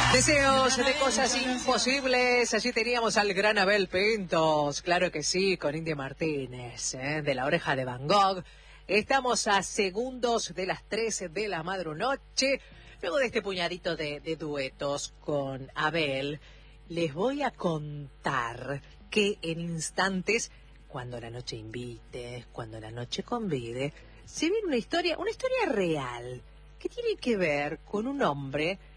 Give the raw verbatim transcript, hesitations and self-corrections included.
Deseos de cosas imposibles. Allí teníamos al gran Abel Pintos, claro que sí, con India Martínez, ¿eh? De La Oreja de Van Gogh. Estamos a segundos de las trece de la madrunoche. Luego de este puñadito de, de duetos con Abel, les voy a contar que en instantes, cuando la noche invite, cuando la noche convide, se viene una historia, una historia real, que tiene que ver con un hombre